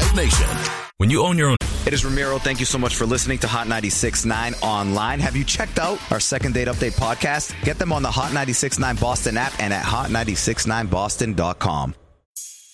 Sports Nation. When you own your own. It is Ramiro. Thank you so much for listening to Hot 96.9 online. Have you checked out our Second Date Update podcast? Get them on the Hot 96.9 Boston app and at hot969boston.com.